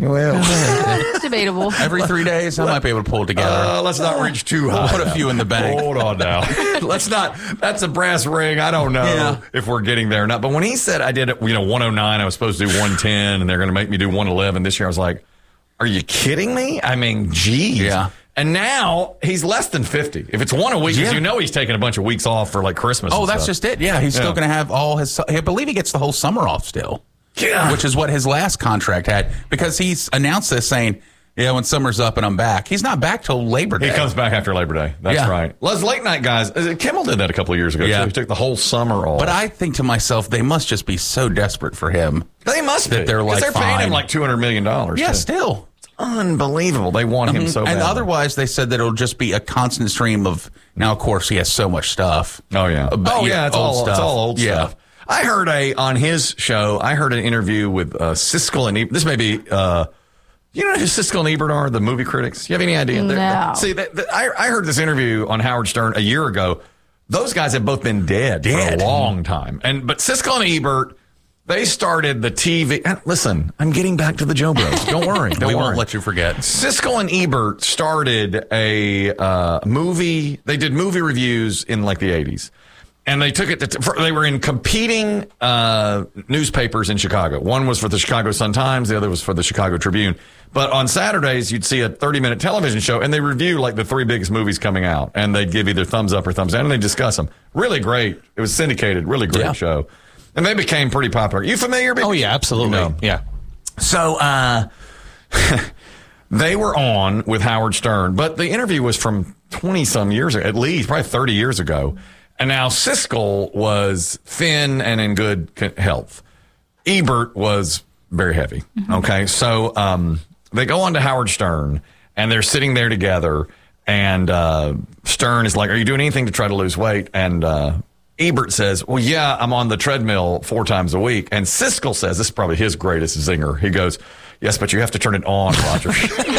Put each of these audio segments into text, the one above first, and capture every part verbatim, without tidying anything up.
Well, debatable. Every three days, I might be able to pull it together. Uh, let's not reach too high. We'll put a few in the bank. Hold on now. Let's not. That's a brass ring. I don't know Yeah. if we're getting there or not. But when he said I did it, you know, one oh nine, I was supposed to do one ten, and they're going to make me do one eleven this year, I was like, are you kidding me? I mean, geez. Yeah. And now he's less than fifty. If it's one a week, 'cause Yeah. you know he's taking a bunch of weeks off for like Christmas. Oh, and that's stuff. just it. Yeah, he's Yeah. still going to have all his. I believe he gets the whole summer off still. Yeah. Which is what his last contract had, because he's announced this saying, "Yeah, when summer's up and I'm back." He's not back till Labor Day. He comes back after Labor Day. That's Yeah. right. Les late night guys. uh, Kimmel did that a couple of years ago. Yeah. Too. He took the whole summer off. But I think to myself, they must just be so desperate for him. they must that be. they're 'Cause like, they're paying him fine. like two hundred million dollars. Yeah, too. still. Unbelievable. They want him so bad. And otherwise, they said that it'll just be a constant stream of. Now, of course, he has so much stuff. Oh yeah. But, oh yeah. It's old all stuff. it's all old Yeah. stuff. I heard a on his show. I heard an interview with uh, Siskel and Ebert. This may be. Uh, you know who Siskel and Ebert are? The movie critics. You have any idea? They're- No. See, they, they, I, I heard this interview on Howard Stern a year ago. Those guys have both been dead, Dead. for a long time. And but Siskel and Ebert. They started the T V. Listen, I'm getting back to the Joe Bros. Don't worry. Don't we worry. won't let you forget. Siskel and Ebert started a uh, movie. They did movie reviews in like the eighties. And they took it to, for, they were in competing uh, newspapers in Chicago. One was for the Chicago Sun-Times. The other was for the Chicago Tribune. But on Saturdays, you'd see a thirty-minute television show, and they review like the three biggest movies coming out. And they'd give either thumbs up or thumbs down, and they discuss them. Really great. It was syndicated. Really great Yeah. show. And they became pretty popular. You familiar? Oh, yeah, absolutely. You know. Yeah. So uh, they were on with Howard Stern, but the interview was from twenty-some years ago, at least, probably thirty years ago. And now Siskel was thin and in good co- health. Ebert was very heavy. Mm-hmm. Okay, so um, they go on to Howard Stern, and they're sitting there together, and uh, Stern is like, are you doing anything to try to lose weight? And uh, Ebert says, well, yeah, I'm on the treadmill four times a week. And Siskel says, this is probably his greatest zinger. He goes, yes, but you have to turn it on, Roger.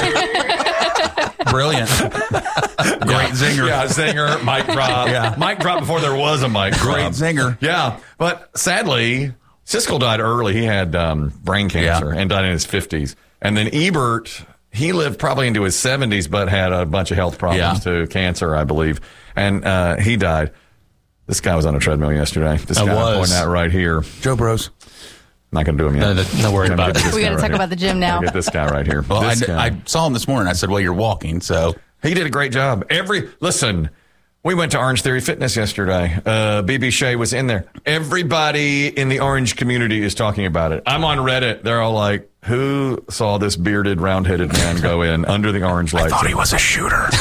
Brilliant. Great zinger. Yeah, zinger, mic drop. Yeah. Mic drop before there was a mic drop. Great zinger. Yeah, but sadly, Siskel died early. He had um, brain cancer Yeah. and died in his fifties. And then Ebert, he lived probably into his seventies, but had a bunch of health problems Yeah. too, cancer, I believe. And uh, he died. This guy was on a treadmill yesterday. This I guy I'm was. pointing out right here. Joe Bros. Not going to do him yet. No, no, no worry I'm gonna about get it. this We guy got to right talk here. about the gym now. I'll get this guy right here. Well, I, This guy. I saw him this morning. I said, well, you're walking, so. He did a great job. Every listen, we went to Orange Theory Fitness yesterday. Uh, B B Shea was in there. Everybody in the Orange community is talking about it. I'm on Reddit. They're all like, "Who saw this bearded, round-headed man go in under the orange lights?" I thought he was a shooter.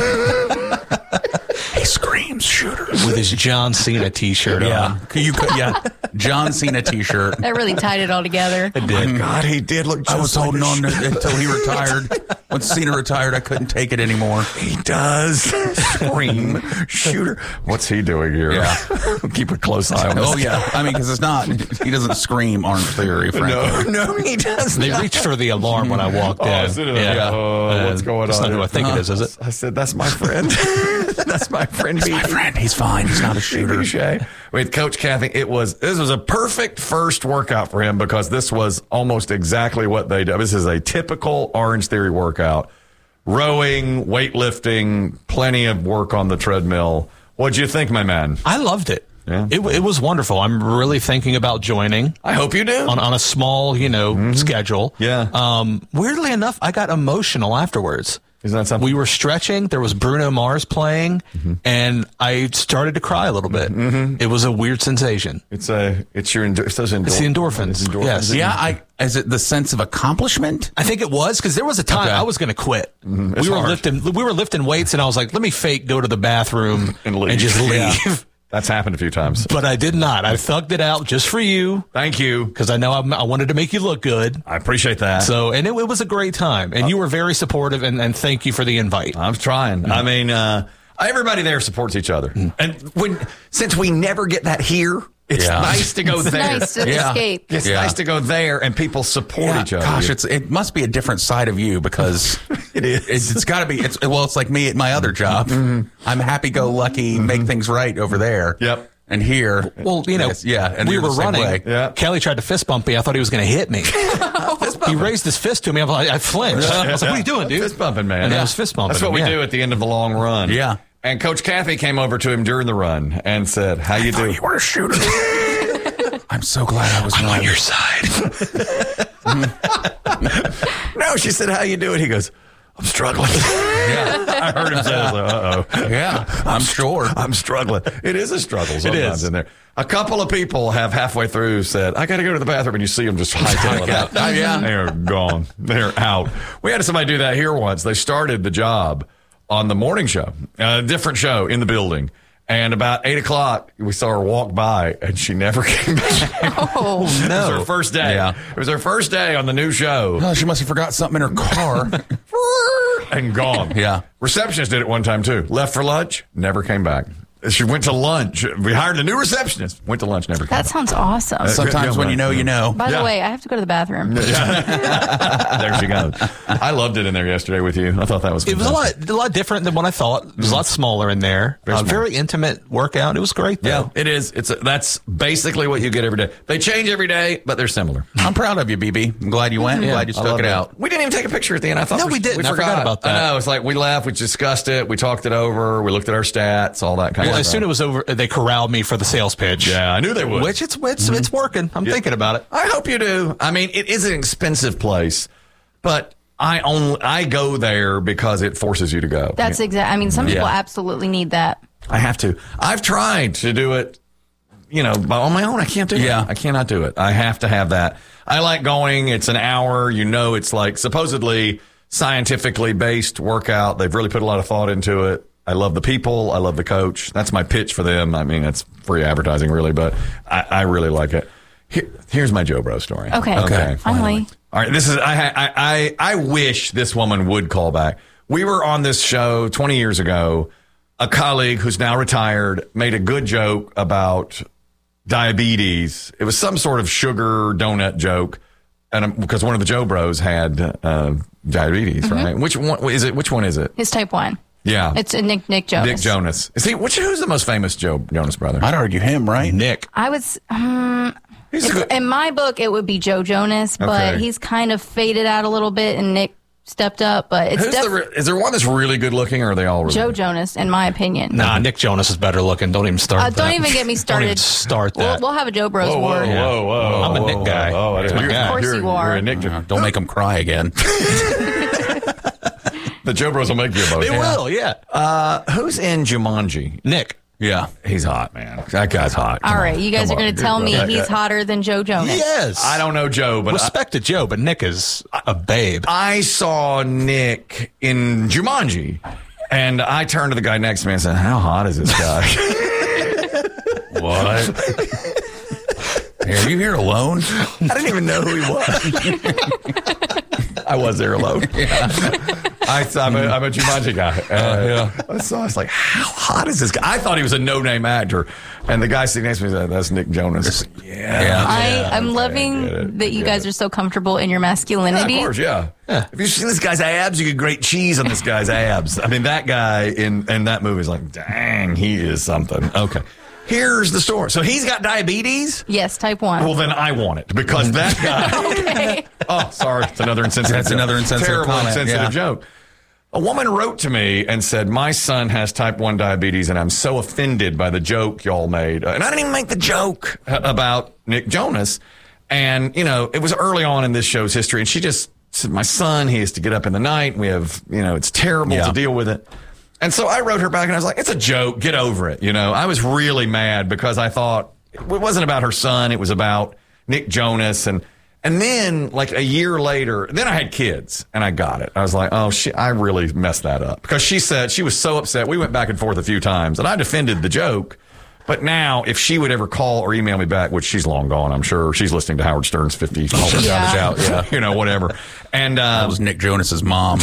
He screams shooter. With his John Cena T-shirt Yeah. on. You could, yeah. John Cena T-shirt. That really tied it all together. It did. God, he did look. Just I was like holding a on shooter. to, until he retired. When Cena retired, I couldn't take it anymore. He does scream shooter. What's he doing here? Yeah. Keep a close eye on this. Oh, yeah. I mean, because it's not, he doesn't scream Orange Theory, frankly. No, no, he does. They not. reached for the alarm when I walked Oh, in. is it? Oh, what's going That's on not who here? I think it is, is it? I said, "That's my friend. That's my friend." He's my friend. He's fine. He's not a shooter. Shooter. With Coach Kathy, it was this was a perfect first workout for him because this was almost exactly what they do. This is a typical Orange Theory workout: rowing, weightlifting, plenty of work on the treadmill. What'd you think, my man? I loved it. Yeah. It, it was wonderful. I'm really thinking about joining I hope you do. on, on a small, you know, schedule. Yeah. Um, weirdly enough, I got emotional afterwards. Isn't that something? We were stretching. There was Bruno Mars playing, and I started to cry a little bit. It was a weird sensation. It's a it's your endo- it's those endorphins. It's the endorphins. It's endorphins. Yes. Yeah, I, is it the sense of accomplishment? I think it was because there was a time Okay. I was going to quit. It's We were hard. lifting. We were lifting weights, and I was like, "Let me fake go to the bathroom And leave. just leave." Yeah. That's happened a few times. But I did not. I thugged it out just for you Thank you. because I know I'm, I wanted to make you look good. I appreciate that. So, and it, it was a great time, and you were very supportive, and, and thank you for the invite. I'm trying. I mean, uh, everybody there supports each other. And when since we never get that here, it's Yeah. nice to go It's there. nice to Yeah. escape. It's Yeah. nice to go there and people support Yeah, each other. gosh, it's it must be a different side of you because It is. It's, it's got to be. It's well, it's like me at my other job. I'm happy-go-lucky, make things right over there. Yep. And here, Well, you know, yes, yeah, and we you're the were same running. way. Yeah. Kelly tried to fist bump me. I thought he was going to hit me. He raised his fist to me. I'm like, I flinched. I was like, what are you doing, dude? Fist bumping, man. And I was fist bumping That's what him, we yeah. do at the end of the long run. Yeah. And Coach Kathy came over to him during the run and said, "How you doing?" You were a shooter. I'm so glad I was I'm not. on your side. No, she said, "How you doing?" He goes, "I'm struggling." Yeah, I heard him say, I was like, "Uh oh." yeah, I'm sure. I'm struggling. It is a struggle sometimes is. in there. A couple of people have halfway through said, "I got to go to the bathroom," and you see them just hightail it out. Oh, yeah. They're gone. They're out. We had somebody do that here once. They started the job on the morning show, a different show in the building. And about eight o'clock, we saw her walk by, and she never came back. Oh, It was no. her first day. Yeah. It was her first day on the new show. Oh, she must have forgot something in her car. And gone. Yeah. Receptionist did it one time too. Left for lunch, never came back. She went to lunch. We hired a new receptionist. Went to lunch, never came that back. sounds awesome. Sometimes when you know, you know. By yeah. the way, I have to go to the bathroom. There she goes. I loved it in there yesterday with you. I thought that was It was a fantastic. lot, a lot different than what I thought. It was a lot smaller in there. Very Uh, small. very intimate workout. It was great, Yeah, though. it is. It's a, that's basically what you get every day. They change every day, but they're similar. I'm proud of you, B B. I'm glad you went. I'm glad you I stuck love it that. out. We didn't even take a picture at the end. I thought No, we didn't. I forgot about that. I know. It's like we left, we discussed it, we talked it over, we looked at our stats, all that kind Well, of as stuff. soon as it was over, they corralled me for the sales pitch. Yeah, I knew they would. Which it's it's it's working. I'm thinking about it. I hope you do. I mean, it is an expensive place, but I only I go there because it forces you to go. That's exact. I mean, some people Yeah. absolutely need that. I have to. I've tried to do it, you know, by on my own. I can't do Yeah. it. I cannot do it. I have to have that. I like going. It's an hour. You know, it's like supposedly scientifically based workout. They've really put a lot of thought into it. I love the people. I love the coach. That's my pitch for them. I mean, it's free advertising, really, but I, I really like it. Here, here's my Joe Bro story. Okay. Okay. Finally. All right. This is. I. I. I. I wish this woman would call back. We were on this show twenty years ago. A colleague who's now retired made a good joke about diabetes. It was some sort of sugar donut joke, and because one of the Joe Bros had uh, diabetes, Mm-hmm. right? Which one is it? Which one is it? It's type one. Yeah, It's a Nick Nick Jonas. Nick Jonas. Is he? Which? Who's the most famous Joe Jonas brother? I'd argue him, right? Nick. I would. s- Um, He's a if- good- in my book, it would be Joe Jonas, but Okay. he's kind of faded out a little bit, and Nick stepped up. But it's Who's the? def- Re- is there one that's really good looking, or are they all really Joe good? Jonas, in my opinion. Nah, Nick Jonas is better looking. Don't even start Uh, that. don't even get me started. Don't even start We'll, that. we'll have a Joe Bros Whoa, whoa, war. whoa, whoa! I'm a whoa, Nick whoa, guy. Oh, I That's didn't- my guy. Of course you're, you are. You're a Nick. Uh, don't make him cry again. The Joe Bros will make you a both. They will, yeah. Uh, who's in Jumanji? Nick. Yeah. He's hot, man. That guy's hot. Come All right, on. you guys Come are on. going to tell me Yeah, he's yeah. hotter than Joe Jonas. Yes. I don't know Joe, but I, Respect to Joe, but Nick is a babe. I saw Nick in Jumanji, and I turned to the guy next to me and said, "How hot is this guy?" What? Hey, are you here alone? I didn't even know who he was. I was there alone. I, I'm, a, I'm a Jumanji guy. Uh, yeah. So I was like, how hot is this guy? I thought he was a no-name actor. And the guy sitting next to me said, that's Nick Jonas. Yeah. Yeah. I, I'm okay, loving get it, that you get guys it. are so comfortable in your Yeah, masculinity. of course, yeah. If you've seen this guy's abs, you get great cheese on this guy's abs. I mean, that guy in, in that movie is like, dang, he is something. Okay. Here's the story. So he's got diabetes? Yes, type one. Well, then I want it because that guy. Okay. Oh, sorry. It's another insensitive That's joke. another insensitive Terrible comment, insensitive yeah. joke. A woman wrote to me and said, my son has type one diabetes, and I'm so offended by the joke y'all made. Uh, and I didn't even make the joke uh, about Nick Jonas. And, you know, it was early on in this show's history, and she just said, my son, he has to get up in the night. We have, you know, it's terrible Yeah. to deal with it. And so I wrote her back, and I was like, it's a joke. Get over it. You know, I was really mad because I thought it wasn't about her son. It was about Nick Jonas. And and then, like, a year later, then I had kids, and I got it. I was like, oh, shit, I really messed that up. Because she said she was so upset. We went back and forth a few times, and I defended the joke. But now, if she would ever call or email me back, which she's long gone, I'm sure. She's listening to Howard Stern's fifty Yeah. Shout, yeah, you know, whatever. And That um, was Nick Jonas's mom.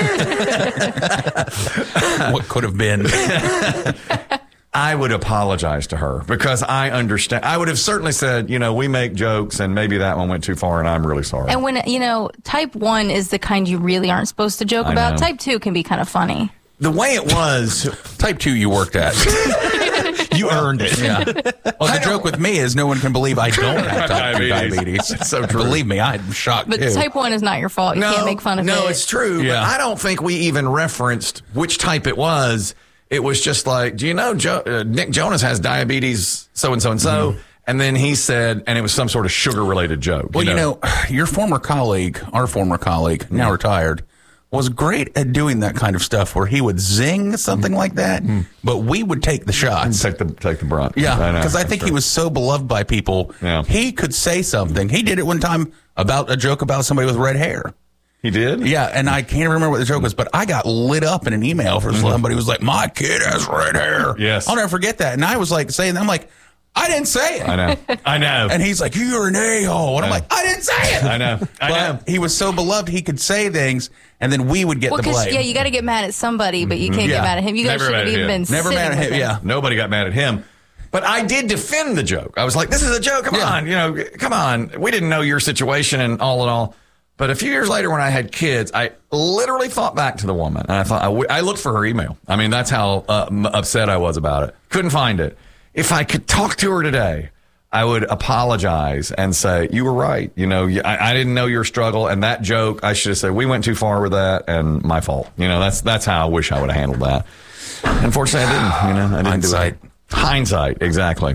What could have been? I would apologize to her because I understand. I would have certainly said, you know, we make jokes and maybe that one went too far and I'm really sorry. And when, you know, type one is the kind you really aren't supposed to joke I about. know. Type two can be kind of funny. The way it was, Type two you worked at. You earned it. Yeah. Well, the joke with me is no one can believe I don't have type two diabetes. It's so true. Believe me, I'm shocked But too. type one is not your fault. You can't make fun of no, it. it's true. Yeah. But I don't think we even referenced which type it was. It was just like, do you know jo- uh, Nick Jonas has diabetes, so and so and so? And then he said, and it was some sort of sugar related joke. Well, you know, your former colleague, our former colleague, now retired, was great at doing that kind of stuff where he would zing something like that, but we would take the shots. take the take the brunt. Yeah, I know. because I That's think true. he was so beloved by people. Yeah. He could say something. He did it one time about a joke about somebody with red hair. He did? Yeah, and I can't remember what the joke was, but I got lit up in an email from somebody who was like, "My kid has red hair." Yes. I'll never forget that. And I was like saying, "I'm like, I didn't say it." I know. I know. And he's like, "You're an a-hole," and I'm Yeah. like, "I didn't say it." I know. I But know. he was so beloved, he could say things, and then we would get Well, the because blame. yeah, you got to get mad at somebody, but you can't Yeah. get mad at him. You guys Never should mad have at even him. been Never mad sitting at him. with Yeah. Nobody got mad at him. But I did defend the joke. I was like, this is a joke. Come Yeah. on. You know, come on. We didn't know your situation and all in all. But a few years later, when I had kids, I literally thought back to the woman. And I thought, I, w- I looked for her email. I mean, that's how uh, m- upset I was about it. Couldn't find it. If I could talk to her today, I would apologize and say, you were right. You know, you- I, I didn't know your struggle. And that joke, I should have said, we went too far with that and my fault. You know, that's that's how I wish I would have handled that. Unfortunately, I didn't. You know, I didn't Hindsight. do it. Hindsight, exactly.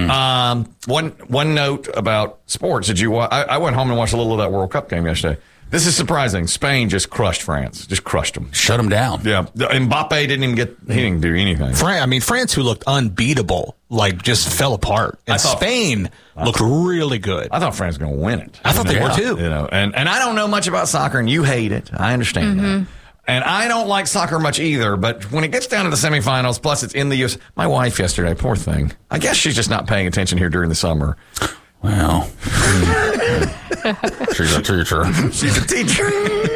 Um, one one note about sports. Did you? Wa- I, I went home and watched a little of that World Cup game yesterday. This is surprising. Spain just crushed France. Just crushed them. Shut him down. Yeah, The- Mbappe didn't even get. He didn't do anything. Fran- I mean, France, who looked unbeatable, like just fell apart. And I thought- Spain looked really good. I thought France was going to win it. I thought they Yeah. were too. You know, and and I don't know much about soccer, and you hate it. I understand that. And I don't like soccer much either, but when it gets down to the semifinals, plus it's in the U S. My wife yesterday, poor thing. I guess she's just not paying attention here during the summer. Well, she's a teacher. She's a teacher.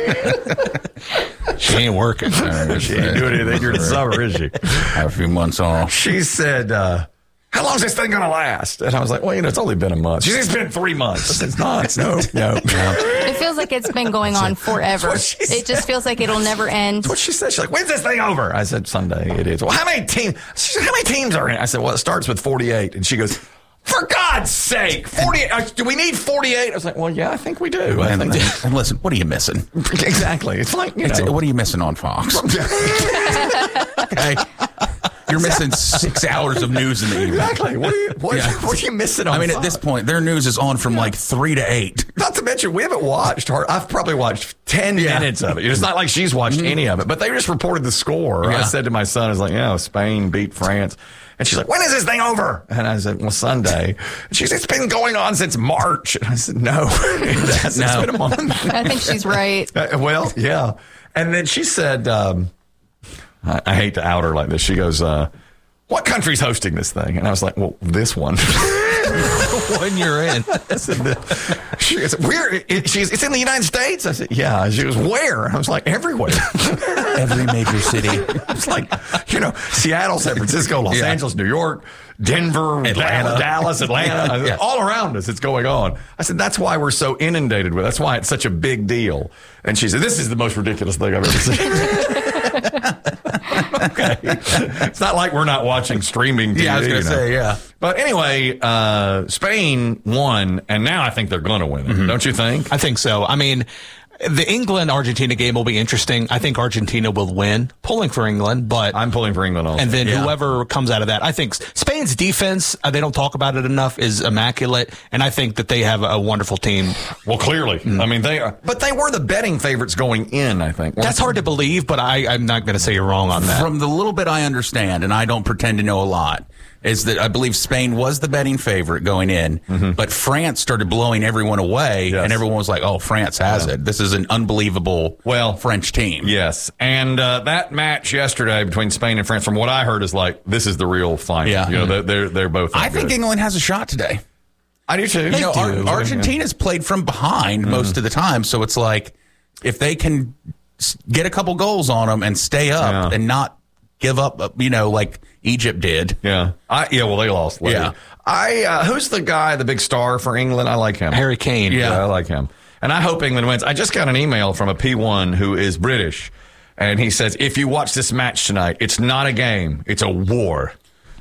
She ain't working. She ain't doing anything during the summer, is she? Have a few months off. She said, uh, how long is this thing going to last? And I was like, well, you know, it's only been a month. She said, it's been three months. I said, it's not. No, no, no. It feels like it's been going on forever. what she It just feels like it'll never end. What she said, she's like, when's this thing over? I said, Sunday it is. Well, how many teams? She said, how many teams are in it? I said, well, it starts with forty-eight. And she goes, for God's sake, forty-eight. Uh, do we need forty-eight? I was like, well, yeah, I think we do. I And, think and listen, what are you missing? exactly. It's like, you It's- know. what are you missing on Fox? Okay. You're missing six hours of news in the evening. Exactly. What are you, what, Yeah. what are you missing on I mean, at Fox? this point, their news is on from like three to eight. Not to mention, we haven't watched her. I've probably watched ten Yeah. minutes of it. It's not like she's watched any of it, but they just reported the score. I Yeah. said to my son, I was like, yeah, Spain beat France. And she's like, when is this thing over? And I said, well, Sunday. And she said, it's been going on since March. And I said, no, it hasn't. No. It's been a month. I think she's right. Uh, well, yeah. And then she said, um, I, I hate to out her like this. She goes, uh, what country's hosting this thing? And I was like, well, this one. When you're in. I said, she said, where? It, she's, it's in the United States? I said, yeah. She goes, where? I was like, everywhere. Every major city. It's like, you know, Seattle, San Francisco, Los Yeah. Angeles, New York, Denver, Atlanta. Dallas, Atlanta. I said, Yeah. all around us, it's going on. I said, that's why we're so inundated with it. That's why it's such a big deal. And she said, this is the most ridiculous thing I've ever seen. Okay. It's not like we're not watching streaming T V. Yeah, I was going you to know. say, yeah. But anyway, uh, Spain won, and now I think they're going to win it. Mm-hmm. Don't you think? I think so. I mean, the England-Argentina game will be interesting. I think Argentina will win, pulling for England, but I'm pulling for England also. and then Yeah. whoever comes out of that, I think Spain's defense, uh, they don't talk about it enough, is immaculate, and I think that they have a wonderful team. well, clearly. I mean, they are. But they were the betting favorites going in, I think. That's hard to believe, but I, I'm not going to say you're wrong on that. From the little bit I understand, and I don't pretend to know a lot, is that I believe Spain was the betting favorite going in, but France started blowing everyone away, Yes. and everyone was like, oh, France has it. This is an unbelievable Well, French team. Yes. And uh, that match yesterday between Spain and France, from what I heard, is like, this is the real final. Yeah. You know, they're, they're, they're both. I that think good. England has a shot today. I do too. You know, Ar- do. Argentina's played from behind most of the time, so it's like if they can s- get a couple goals on them and stay up Yeah. and not give up, uh, you know, like Egypt did. Yeah. I, yeah, well, they lost. Late. Yeah. I, uh, who's the guy, the big star for England? I like him. Harry Kane. Yeah, I like him. And I hope England wins. I just got an email from a P one who is British, and he says, if you watch this match tonight, it's not a game, it's a war.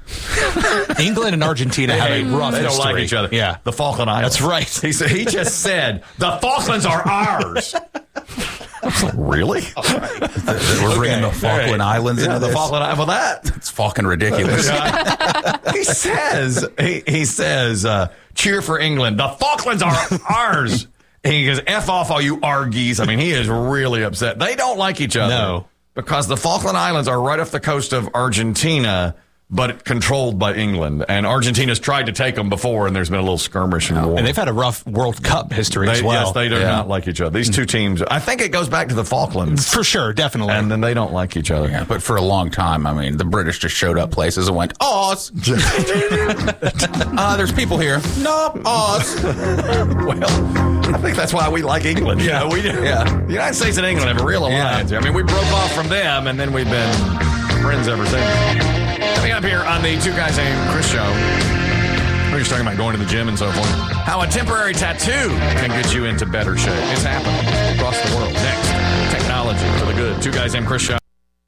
England and Argentina have a rough They don't history. like each other. Yeah. The Falkland Islands. That's right. He said, he just said, the Falklands are ours. Really? We're bringing the Falkland Islands Yeah, into the this. Falkland Islands. Well, that. It's fucking ridiculous. He says, he, he says, uh, cheer for England. The Falklands are ours. And he goes, F off all you Argies. I mean, he is really upset. They don't like each other. No. Because the Falkland Islands are right off the coast of Argentina, but controlled by England. And Argentina's tried to take them before, and there's been a little skirmish and war. And they've had a rough World Cup history They, as well. Yes, they do Yeah. not like each other. These two teams, I think it goes back to the Falklands. For sure, definitely. And then they don't like each other. Yeah, but for a long time, I mean, the British just showed up places and went, Oz. uh, there's people here. No, Oz. Well, I think that's why we like England. Yeah, we do. Yeah. The United States and England have a real alliance. I mean, we broke off from them, and then we've been friends ever since. Coming up here on the Two Guys Named Chris show, we're just talking about going to the gym and so forth. How a temporary tattoo can get you into better shape. It's happening across the world. Next, technology for the good. Two Guys Named Chris show.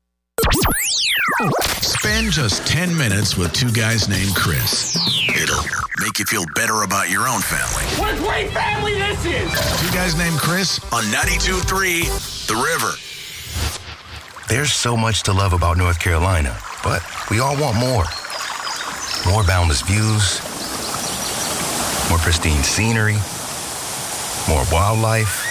Spend just ten minutes with Two Guys Named Chris. It'll make you feel better about your own family. What a great family this is! Two Guys Named Chris on ninety-two point three The River. There's so much to love about North Carolina, but we all want more. More boundless views, more pristine scenery, more wildlife,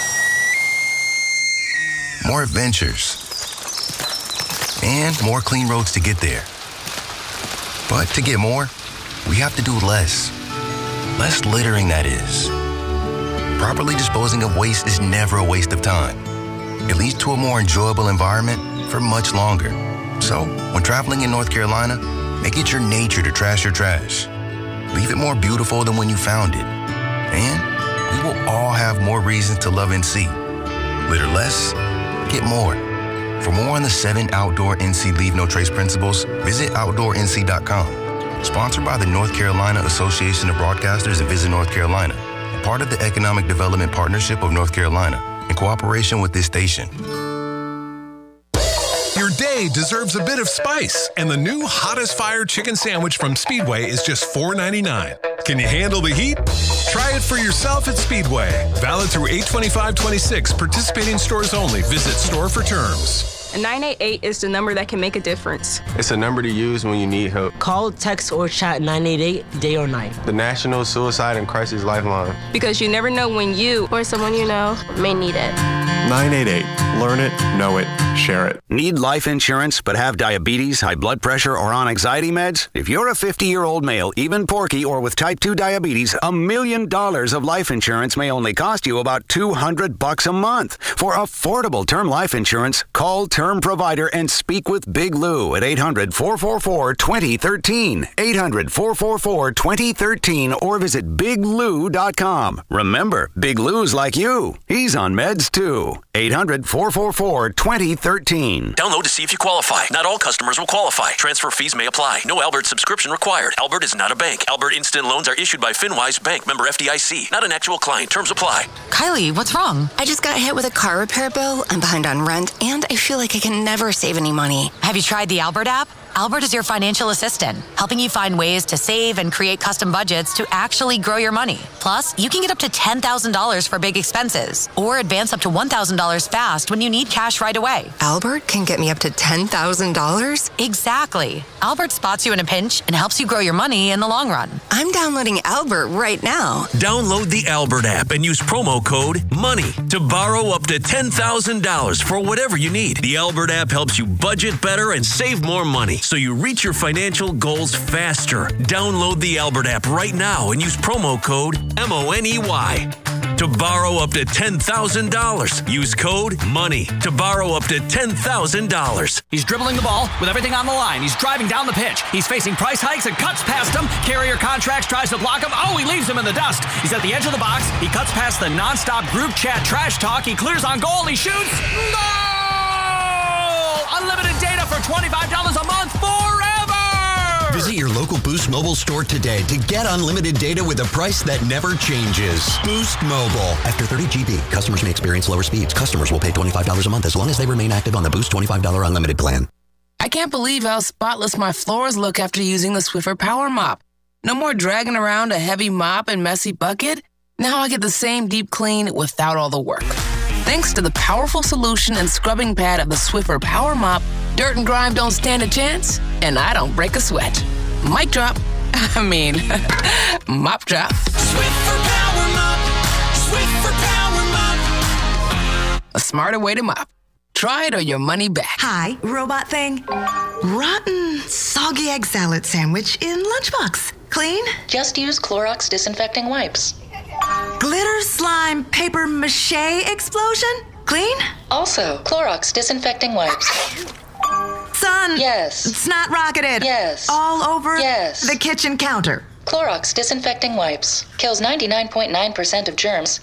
more adventures, and more clean roads to get there. But to get more, we have to do less. Less littering, that is. Properly disposing of waste is never a waste of time. It leads to a more enjoyable environment for much longer. So, when traveling in North Carolina, make it your nature to trash your trash. Leave it more beautiful than when you found it. And we will all have more reasons to love N C. Litter less, get more. For more on the seven outdoor N C Leave No Trace principles, visit outdoor N C dot com. Sponsored by the North Carolina Association of Broadcasters and Visit North Carolina, a part of the Economic Development Partnership of North Carolina, in cooperation with this station. Your day deserves a bit of spice, and the new Hottest Fire Chicken Sandwich from Speedway is just four ninety-nine. Can you handle the heat? Try it for yourself at Speedway. Valid through eight twenty-five twenty-six. Participating stores only. Visit store for terms. nine eight eight is the number that can make a difference. It's a number to use when you need help. Call, text, or chat nine eight eight, day or night. The National Suicide and Crisis Lifeline. Because you never know when you or someone you know may need it. nine eight eight. Learn it, know it, share it. Need life insurance but have diabetes, high blood pressure, or on anxiety meds? If you're a fifty-year-old male, even porky, or with type two diabetes, a million dollars of life insurance may only cost you about two hundred bucks a month. For affordable term life insurance, call Term Provider and speak with Big Lou at eight hundred, four four four, two zero one three, eight hundred, four four four, two zero one three, or visit big lou dot com. Remember, Big Lou's like you. He's on meds too. eight hundred, four four four, two zero one three. Download to see if you qualify. Not all customers will qualify. Transfer fees may apply. No Albert subscription required. Albert is not a bank. Albert Instant Loans are issued by FinWise Bank, member F D I C. Not an actual client. Terms apply. Kylie, what's wrong? I just got hit with a car repair bill. I'm behind on rent, and I feel like I can never save any money. Have you tried the Albert app? Albert is your financial assistant, helping you find ways to save and create custom budgets to actually grow your money. Plus, you can get up to ten thousand dollars for big expenses or advance up to one thousand dollars fast when you need cash right away. Albert can get me up to ten thousand dollars? Exactly. Albert spots you in a pinch and helps you grow your money in the long run. I'm downloading Albert right now. Download the Albert app and use promo code MONEY to borrow up to ten thousand dollars for whatever you need. The Albert app helps you budget better and save more money, so you reach your financial goals faster. Download the Albert app right now and use promo code M O N E Y to borrow up to ten thousand dollars. Use code MONEY to borrow up to ten thousand dollars. He's dribbling the ball with everything on the line. He's driving down the pitch. He's facing price hikes and cuts past him. Carrier Contracts tries to block him. Oh, he leaves him in the dust. He's at the edge of the box. He cuts past the nonstop group chat trash talk. He clears on goal. He shoots. Goal! Unlimited data for twenty-five dollars a month forever! Visit your local Boost Mobile store today to get unlimited data with a price that never changes. Boost Mobile. After thirty gigabytes, customers may experience lower speeds. Customers will pay twenty-five dollars a month as long as they remain active on the Boost twenty-five dollars unlimited plan. I can't believe how spotless my floors look after using the Swiffer Power Mop. No more dragging around a heavy mop and messy bucket. Now I get the same deep clean without all the work. Thanks to the powerful solution and scrubbing pad of the Swiffer Power Mop, dirt and grime don't stand a chance, and I don't break a sweat. Mic drop. I mean, mop drop. Swiffer Power Mop. Swiffer Power Mop. A smarter way to mop. Try it or your money back. Hi, robot thing. Rotten, soggy egg salad sandwich in lunchbox. Clean? Just use Clorox disinfecting wipes. Glitter slime paper mache explosion? Clean? Also, Clorox disinfecting wipes. Son. Yes. It's not rocketed. Yes. All over Yes. the kitchen counter. Clorox disinfecting wipes. Kills ninety-nine point nine percent of germs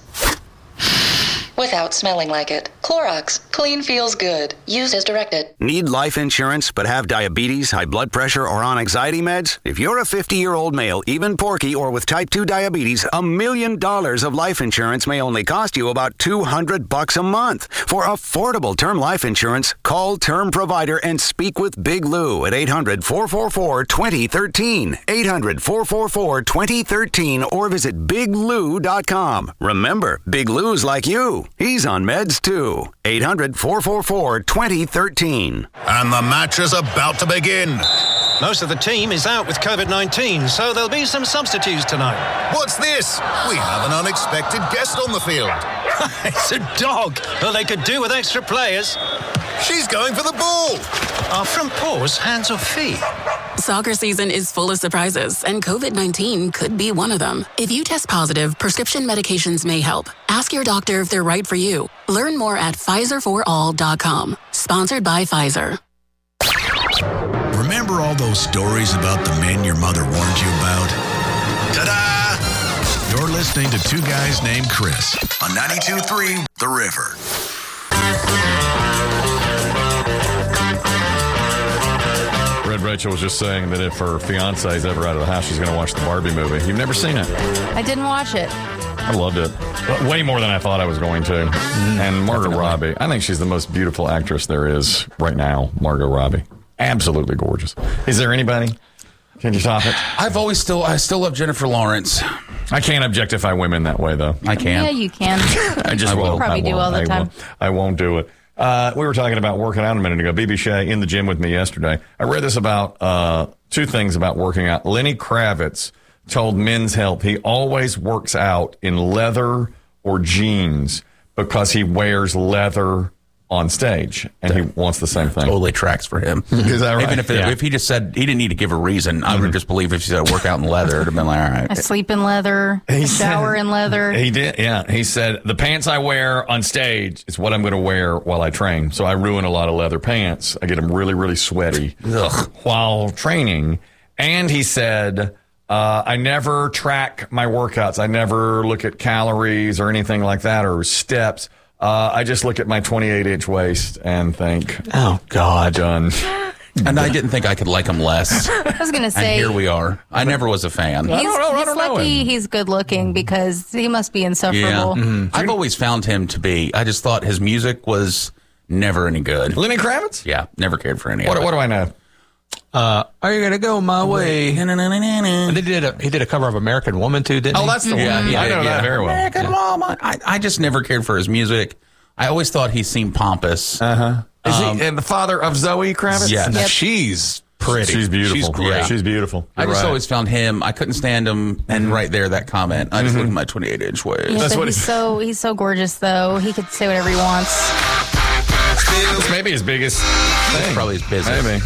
without smelling like it. Clorox. Clean feels good. Use as directed. Need life insurance but have diabetes, high blood pressure, or on anxiety meds? If you're a fifty-year-old male, even porky, or with type two diabetes, a million dollars of life insurance may only cost you about two hundred bucks a month. For affordable term life insurance, call Term Provider and speak with Big Lou at eight hundred, four four four, two zero one three, eight hundred, four four four, two zero one three, or visit big lou dot com. Remember, Big Lou's like you. He's on meds too. eight hundred, four four four, two zero one three. And the match is about to begin. Most of the team is out with covid nineteen, so there'll be some substitutes tonight. What's this? We have an unexpected guest on the field. It's a dog. Well, they could do with extra players. She's going for the ball. Are front paws hands or feet? Soccer season is full of surprises, and covid nineteen could be one of them. If you test positive, prescription medications may help. Ask your doctor if they're right for you. Learn more at Pfizer for all dot com. Sponsored by Pfizer. Remember all those stories about the men your mother warned you about? Ta-da! You're listening to Two Guys Named Chris on ninety-two point three The River. Red Rachel was just saying that if her fiance is ever out of the house, she's going to watch the Barbie movie. You've never seen it? I didn't watch it. I loved it. Way more than I thought I was going to. Mm, and Margot definitely. Robbie, I think she's the most beautiful actress there is right now, Margot Robbie. Absolutely gorgeous. Is there anybody? Can you top it? I've always still, I still love Jennifer Lawrence. I can't objectify women that way, though. I can. Yeah, you can. I just you won't. probably I do won't. all the I time. Won't. I won't do it. Uh, we were talking about working out a minute ago. B B Shea in the gym with me yesterday. I read this about uh, two things about working out. Lenny Kravitz told Men's Health he always works out in leather or jeans because he wears leather on stage, and he wants the same thing. Totally tracks for him. Is that right? Even if, it, Yeah. if he just said, he didn't need to give a reason, I would just believe if he said work out in leather, it would have been like, all right. I sleep in leather, I shower in leather. He did, yeah. He said, the pants I wear on stage is what I'm going to wear while I train. So I ruin a lot of leather pants. I get them really, really sweaty Ugh. while training. And he said, uh, I never track my workouts. I never look at calories or anything like that or steps. Uh, I just look at my twenty-eight inch waist and think, oh, God. Done. And I didn't think I could like him less. I was going to say. And here we are. I never was a fan. He's, don't know, I he's don't know lucky him. he's good looking because he must be insufferable. Yeah. Mm-hmm. I've always found him to be, I just thought his music was never any good. Lenny Kravitz? Yeah, never cared for any What, of it. what do I know? Uh, are you gonna go my way? And they did a, he did a cover of American Woman too, didn't he? Oh, that's the one. Yeah, he I did, know yeah. that very well. American Yeah. Woman. I, I just never cared for his music. I always thought he seemed pompous. Uh-huh. Is Um, he and the father of Zoe Kravitz? Yes. Now, Yep. she's pretty. She's beautiful. She's great. Yeah, she's beautiful. I You're just right. always found him. I couldn't stand him. And right there, that comment. I just look at my twenty-eight inch waist. Yeah, That's but what he's he- so he's so gorgeous though. He could say whatever he wants. It's maybe his biggest thing. Probably his business. Maybe.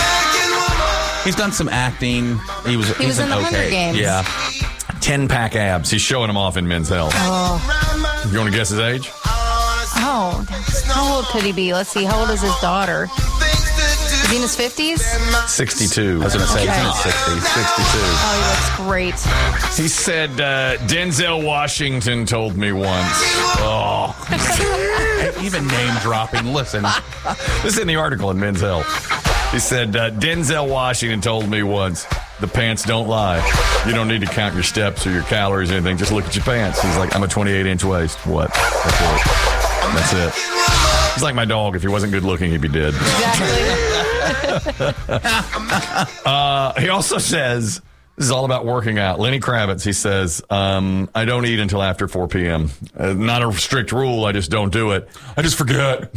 He's done some acting. He was. He he's was in an the okay. Hunger Games. Yeah. ten pack abs. He's showing them off in Men's Health. Oh, You want to guess his age? oh, how old could he be? Let's see. How old is his daughter? Is he in his fifties? sixty-two. I was going to say he's in Okay. his sixties. sixty-two. Oh, he looks great. He said, uh, Denzel Washington told me once. Oh. Even name dropping. Listen. This is in the article in Men's Health. He said, uh, Denzel Washington told me once, the pants don't lie. You don't need to count your steps or your calories or anything. Just look at your pants. He's like, I'm a twenty-eight inch waist. What? That's it. That's it. He's like my dog. If he wasn't good looking, he'd be dead. Exactly. uh, he also says, this is all about working out. Lenny Kravitz, he says, um, I don't eat until after four p.m. Uh, not a strict rule. I just don't do it. I just forget.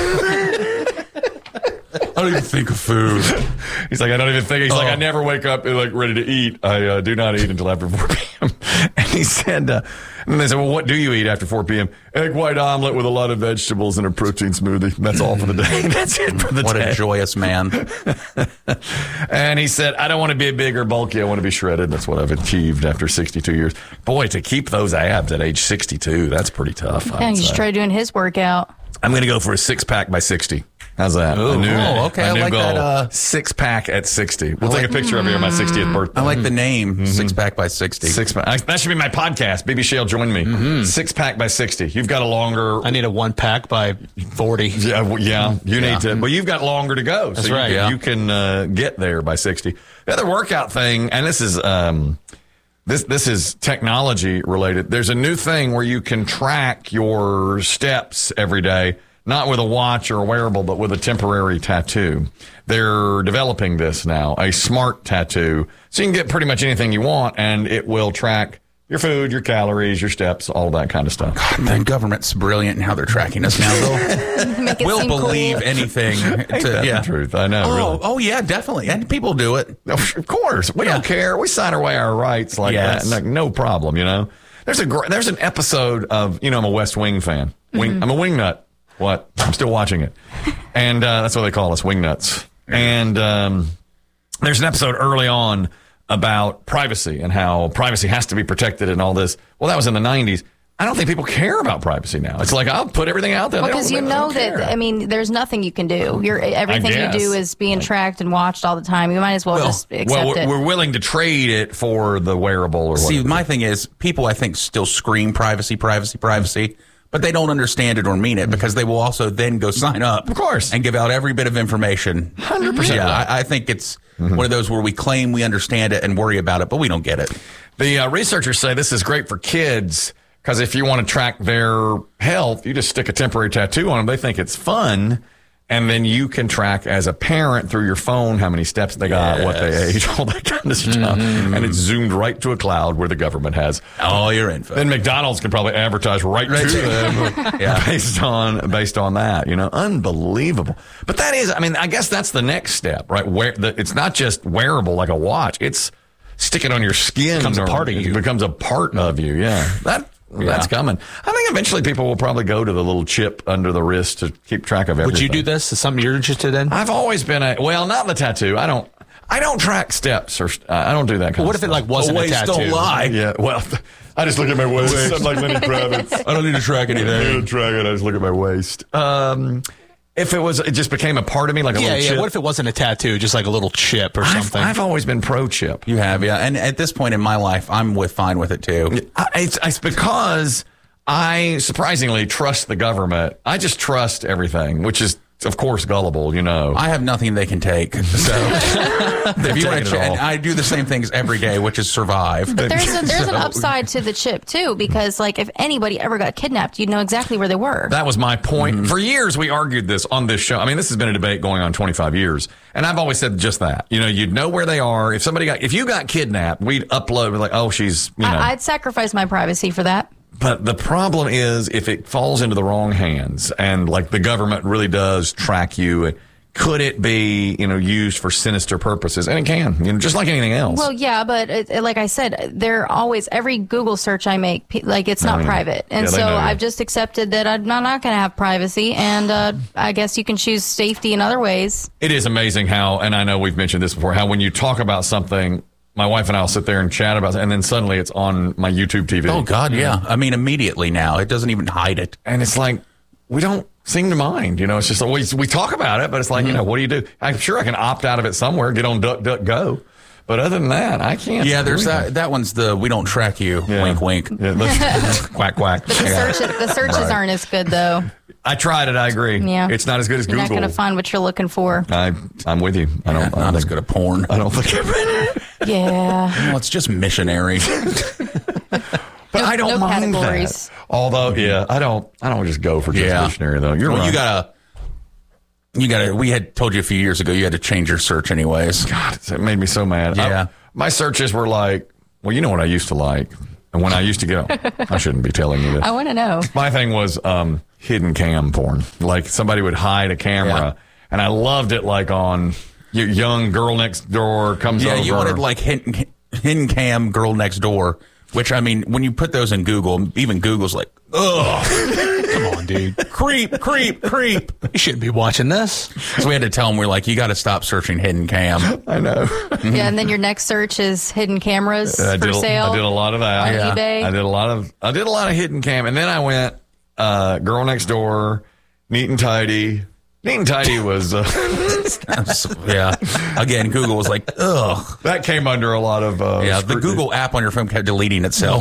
I don't even think of food. He's like, I don't even think. He's oh. like, I never wake up like ready to eat. I uh, do not eat until after four p.m. And he said, uh, and they said, well, what do you eat after four p.m.? Egg white omelet with a lot of vegetables and a protein smoothie. That's all for the day. That's it for the what day. What a joyous man. And he said, I don't want to be big or bulky. I want to be shredded. That's what I've achieved after sixty-two years. Boy, to keep those abs at age sixty-two, that's pretty tough. Yeah, you should try doing his workout. I'm going to go for a six pack by sixty. How's that? Ooh, a new, oh, okay. A new I like goal. that. Uh, six pack at sixty. We'll I take like, a picture of you on my sixtieth birthday. I like the name, mm-hmm. Six Pack by sixty. Six pack. That should be my podcast. B B Shale, join me. Mm-hmm. Six pack by sixty. You've got a longer. I need a one pack by forty. Yeah, well, yeah. You yeah. need to. But you've got longer to go. That's so right. You, yeah. you can uh, get there by sixty. The other workout thing, and this is um, this this is technology related. There's a new thing where you can track your steps every day. Not with a watch or a wearable, but with a temporary tattoo. They're developing this now, a smart tattoo. So you can get pretty much anything you want, and it will track your food, your calories, your steps, all that kind of stuff. God, man, government's brilliant in how they're tracking us now. They'll, we'll believe cool. anything. Ain't to, that yeah. the truth? I know. Oh, really. oh, yeah, definitely. And people do it. Of course. We yeah. don't care. We sign away our rights like yes. that. Like, no problem, you know? There's a gr- there's an episode of, you know, I'm a West Wing fan. Wing, mm-hmm. I'm a wing nut. What? I'm still watching it. And uh, that's what they call us, wing nuts. And um, there's an episode early on about privacy and how privacy has to be protected and all this. Well, that was in the nineties. I don't think people care about privacy now. It's like, I'll put everything out there. Because well, you know that, I mean, there's nothing you can do. You're, everything you do is being tracked and watched all the time. You might as well, well just accept well, we're, it. We're willing to trade it for the wearable or whatever. See, my thing is, people, I think, still scream privacy, privacy, privacy. But they don't understand it or mean it because they will also then go sign up. Of course. And give out every bit of information. one hundred percent. Yeah, I, I think it's mm-hmm. one of those where we claim we understand it and worry about it, but we don't get it. The uh, researchers say this is great for kids because if you want to track their health, you just stick a temporary tattoo on them. They think it's fun. And then you can track as a parent through your phone how many steps they got, yes. what they ate, all that kind of stuff. Mm-hmm. And it's zoomed right to a cloud where the government has all your info. Then McDonald's can probably advertise right, right to them yeah. based on based on that. You know, unbelievable. But that is, I mean, I guess that's the next step, right? Where the, it's not just wearable like a watch; it's stick it on your skin. It becomes a part of you. It becomes a part of you. Yeah, that. Yeah. That's coming. I think eventually people will probably go to the little chip under the wrist to keep track of everything. Would you do this? Is something you're interested in? I've always been a well, not the tattoo. I don't. I don't track steps or uh, I don't do that kind well, what of if stuff. it like wasn't oh, a tattoo? Don't lie. Yeah. Well, I just look at my waist. I'm like Lenny Kravitz. I don't need to track anything. I don't need to track it. I just look at my waist. Um. If it was, it just became a part of me, like a yeah, little yeah. chip. What if it wasn't a tattoo, just like a little chip or something? I've, I've always been pro chip. You have, yeah. And at this point in my life, I'm with fine with it too. I, it's, it's because I surprisingly trust the government. I just trust everything, which is, of course, gullible, you know. I have nothing they can take. So if you want to, ch- I do the same things every day, which is survive. But there's a, there's so, an upside to the chip too, because like if anybody ever got kidnapped, you'd know exactly where they were. That was my point. Mm-hmm. For years, we argued this on this show. I mean, this has been a debate going on twenty-five years, and I've always said just that. You know, you'd know where they are. If somebody got, if you got kidnapped, we'd upload like, oh, she's, you know. I, I'd sacrifice my privacy for that. But the problem is if it falls into the wrong hands and like the government really does track you, could it be, you know, used for sinister purposes? And it can, you know, just like anything else. Well, yeah, but it, it, like I said, they're always, every Google search I make, like it's not no, private. And yeah, so I've just accepted that I'm not, not going to have privacy. And uh, I guess you can choose safety in other ways. It is amazing how, and I know we've mentioned this before, how when you talk about something, my wife and I will sit there and chat about it, and then suddenly it's on my YouTube T V. Oh, God, yeah. I mean, immediately now. It doesn't even hide it. And it's like, we don't seem to mind. You know, it's just always, we talk about it, but it's like, mm-hmm. you know, what do you do? I'm sure I can opt out of it somewhere, get on DuckDuckGo. But other than that, I can't. Yeah, there's that. That one's the we don't track you. Yeah. Wink, wink. Yeah, let's, quack, quack. But the, yeah. search, the searches right. aren't as good, though. I tried it. I agree. Yeah. It's not as good as You're Google. You're not going to find what you're looking for. I, I'm with you. I don't. Yeah, not I don't as good at porn. I don't think it Yeah. Well, it's just missionary. But no, I don't no mind categories. that. Although, yeah, I don't. I don't just go for just yeah. missionary though. You're well, right. You gotta. You got to. We had told you a few years ago you had to change your search anyways. God, it made me so mad. Yeah. I, my searches were like, well, you know what I used to like, and when I used to go, I shouldn't be telling you this. I want to know. My thing was um, hidden cam porn. Like somebody would hide a camera, yeah. and I loved it. Like on young girl next door comes yeah, over. Yeah, you wanted like hidden, hidden cam girl next door. Which, I mean, when you put those in Google, even Google's like, ugh. Come on, dude. Creep, creep, creep. You shouldn't be watching this. So we had to tell them, we're like, you got to stop searching hidden cam. I know. Yeah, and then your next search is hidden cameras I for did, sale. I did a lot of that. On yeah. eBay. I did a lot of I did a lot of hidden cam. And then I went uh, girl next door, neat and tidy. Neat and tidy was, uh, yeah. Again, Google was like, ugh. That came under a lot of, uh, yeah. scrutiny. The Google app on your phone kept deleting itself.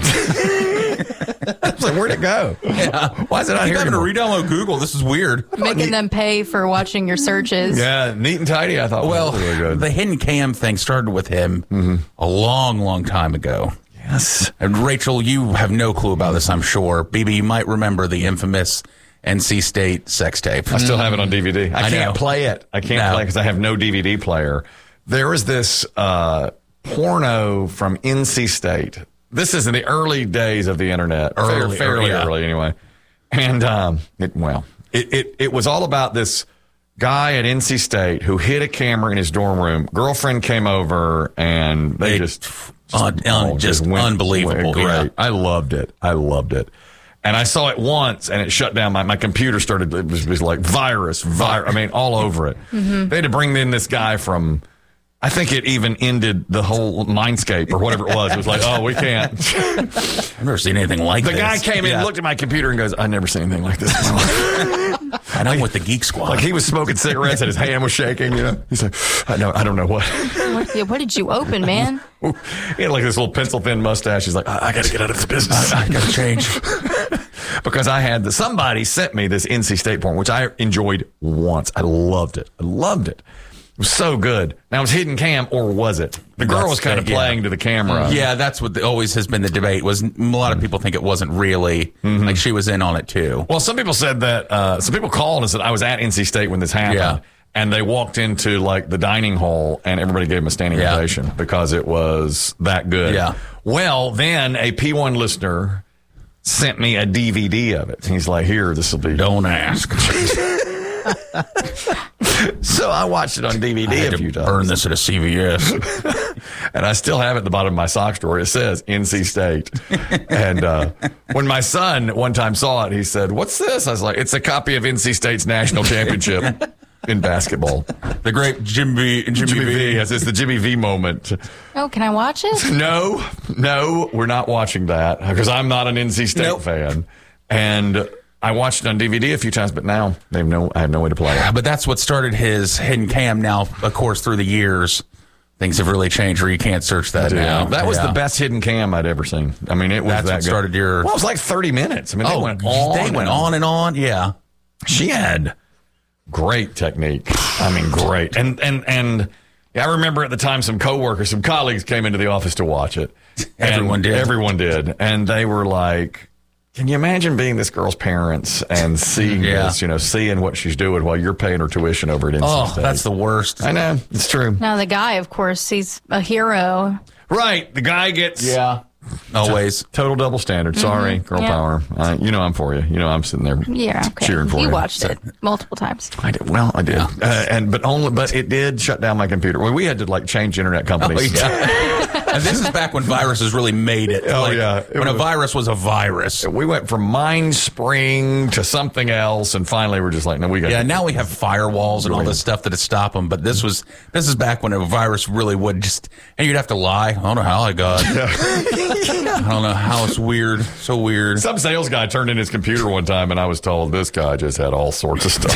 I was like, where'd it go? Yeah. Why is it not I here? having to anymore? re-download Google. This is weird. Making them pay for watching your searches. Yeah, neat and tidy. I thought well, was really good. The hidden cam thing started with him mm-hmm. a long, long time ago. Yes. And Rachel, you have no clue about this, I'm sure. B B, you might remember the infamous N C State sex tape. I still have it on D V D. I, I can't know. play it. I can't No. play it because I have no D V D player. There was this uh, porno from N C State. This is in the early days of the internet. Early, fairly, fairly yeah. early anyway. And, um, it, well, it, it, it was all about this guy at N C State who hid a camera in his dorm room. Girlfriend came over and they It- just, just, Un- un- just went- unbelievable, went great. yeah. I loved it. I loved it. And I saw it once, and it shut down. My, my computer started, it was, it was like virus, virus. I mean, all over it. Mm-hmm. They had to bring in this guy from, I think it even ended the whole Mindscape or whatever it was. It was like, oh, we can't. I've never seen anything like The this. guy came in, Yeah. looked at my computer, and goes, I've never seen anything like this in my life. And I'm with the Geek Squad. Like he was smoking cigarettes and his hand was shaking, you know. He's like, I know, I don't know what. What, yeah, what did you open, man? He had like this little pencil thin mustache. He's like, I, I got to get out of this business. I, I got to change. Because I had the, somebody sent me this N C State porn, which I enjoyed once. I loved it. I loved it. It was so good. Now, it was hidden cam, or was it? The girl That's was kind of the- yeah. playing to the camera. Yeah, that's what the, always has been the debate. Was a lot of people think it wasn't really Mm-hmm. like she was in on it too. Well, some people said that. Uh, some people called and said I was at N C State when this happened, Yeah. and they walked into like the dining hall, and everybody gave them a standing Yeah. ovation because it was that good. Yeah. Well, then a P one listener sent me a D V D of it. He's like, "Here, this will be." Don't ask. So I watched it on D V D I had a to few times. burn this at a C V S. And I still have it at the bottom of my sock drawer. It says N C State. And uh, when my son one time saw it, he said, "What's this?" I was like, "It's a copy of N C State's national championship in basketball." The great Jimmy Jimmy, Jimmy V. V. Yes, it's the Jimmy V moment. Oh, can I watch it? No, no, we're not watching that because I'm not an N C State Nope. fan. And I watched it on D V D a few times, but now they have no, I have no way to play it. But that's what started his hidden cam. Now, of course, through the years, things have really changed where you can't search that now. That was Yeah. the best hidden cam I'd ever seen. I mean, it was That's that what good. started your- Well, it was like thirty minutes. I mean, they Oh, went on. they went and on and on. Yeah. She had great technique. I mean, great. And and and yeah, I remember at the time some coworkers, some colleagues came into the office to watch it. And Everyone did. Everyone did, and they were like, "Can you imagine being this girl's parents and seeing Yeah. this? You know, seeing what she's doing while you're paying her tuition over at N C Oh, State?" that's the worst. I know, it's true. Now, the guy, of course, he's a hero. Right, the guy gets Yeah. Always. total double standard. Sorry, girl yeah. power. Uh, you know I'm for you. You know I'm sitting there Yeah, okay. cheering for you. You watched So- it multiple times. I did. Well, I did, uh, and but only, but it did shut down my computer. Well, we had to like change internet companies. Oh, yeah. And this is back when viruses really made it. Oh, Like, yeah. It When a was- virus was a virus. We went from MindSpring to something else, and finally we're just like, no, we got. Yeah, now we have firewalls and all this stuff that stop them. But this was this is back when a virus really would just, and you'd have to lie. I don't know how I got. I don't know how it's weird, so weird. Some sales guy turned in his computer one time, and I was told this guy just had all sorts of stuff.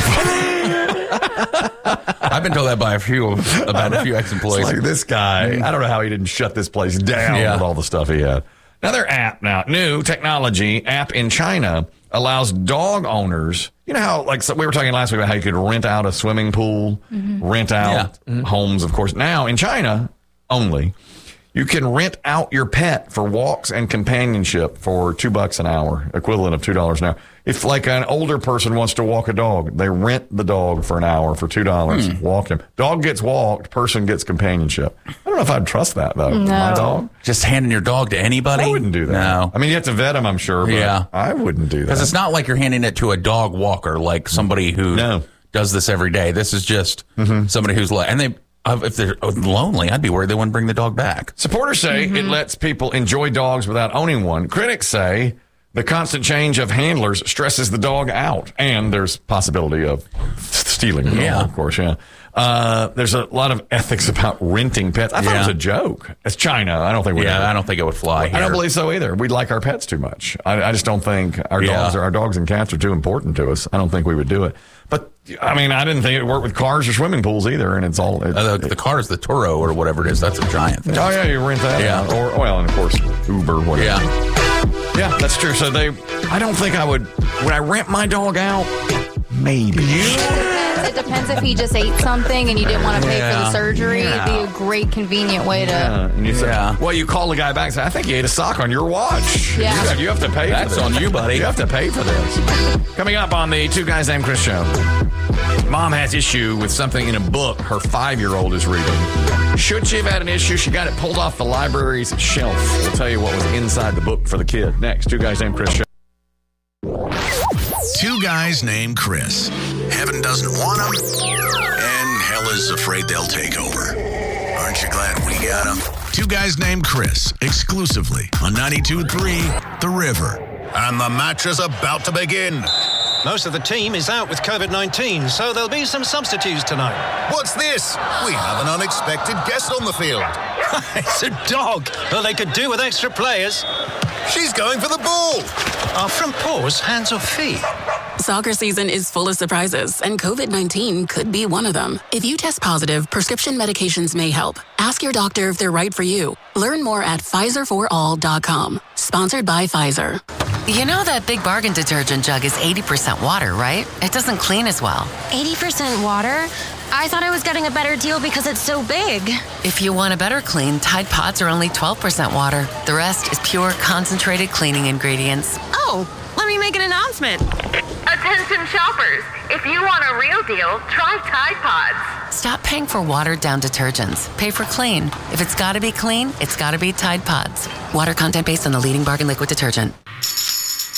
I've been told that by a few about a few ex-employees. It's like this guy, I don't know how he didn't shut this place down Yeah. with all the stuff he had. Another app now, new technology app in China allows dog owners. You know how, like, so we were talking last week about how you could rent out a swimming pool, rent out Yeah. homes, of course. Now in China only, You can rent out your pet for walks and companionship for two bucks an hour, equivalent of two dollars an hour. If like an older person wants to walk a dog, they rent the dog for an hour for two dollars. Hmm. Walk him. Dog gets walked. Person gets companionship. I don't know if I'd trust that though. No. My dog. Just handing your dog to anybody? I wouldn't do that. No. I mean, you have to vet him, I'm sure. But Yeah. I wouldn't do that. Because it's not like you're handing it to a dog walker, like somebody who No. does this every day. This is just somebody who's like, and they, uh, if they're lonely, I'd be worried they wouldn't bring the dog back. Supporters say it lets people enjoy dogs without owning one. Critics say the constant change of handlers stresses the dog out, and there's possibility of stealing the Yeah. dog, of course, yeah. Uh, there's a lot of ethics about renting pets. I thought it was Yeah. a joke. It's China. I don't think we Yeah, I don't think it would fly here. I don't believe so either. We like our pets too much. I, I just don't think our Yeah. dogs, our dogs and cats are too important to us. I don't think we would do it. But I mean, I didn't think it would work with cars or swimming pools either. And it's all it, Uh, the, the car is the Turo or whatever it is. That's a giant thing. oh yeah, you rent that. Yeah. out. Or well, and of course Uber, whatever. Yeah. Yeah, that's true. So they, I don't think I would. Would I rent my dog out? Maybe. It depends if he just ate something and you didn't want to pay for the Yeah. surgery. Yeah. It'd be a great, convenient way to. Yeah, and you say, Yeah. well, you call the guy back and say, I think you ate a sock on your watch. Yeah. You, have, you have to pay That's for this. on you, buddy. You have to pay for this. Coming up on the Two Guys Named Chris show. Mom has issue with something in a book her five-year-old is reading. Should she have had an issue? She got it pulled off the library's shelf. We'll tell you what was inside the book for the kid. Next, Two Guys Named Chris show. Two guys named Chris. Heaven doesn't want them, and hell is afraid they'll take over. Aren't you glad we got them? Two guys named Chris, exclusively on ninety-two point three The River. And the match is about to begin. Most of the team is out with COVID nineteen, so there'll be some substitutes tonight. What's this? We have an unexpected guest on the field. It's a dog. Well, they could do with extra players. She's going for the ball. Our front paws, hands or feet? Soccer season is full of surprises, and COVID nineteen could be one of them. If you test positive, prescription medications may help. Ask your doctor if they're right for you. Learn more at Pfizer for all dot com. Sponsored by Pfizer. You know that Big Bargain detergent jug is eighty percent water, right? It doesn't clean as well. eighty percent water? I thought I was getting a better deal because it's so big. If you want a better clean, Tide Pods are only twelve percent water. The rest is pure, concentrated cleaning ingredients. Oh, let me make an announcement. Attention shoppers, if you want a real deal, try Tide Pods. Stop paying for watered-down detergents. Pay for clean. If it's gotta be clean, it's gotta be Tide Pods. Water content based on the leading bargain liquid detergent.